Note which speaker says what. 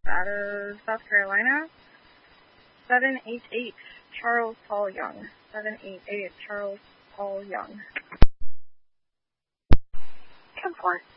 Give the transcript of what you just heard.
Speaker 1: out of South Carolina. 788 Charles Paul Young. 788 Charles Paul Young.
Speaker 2: 10-4.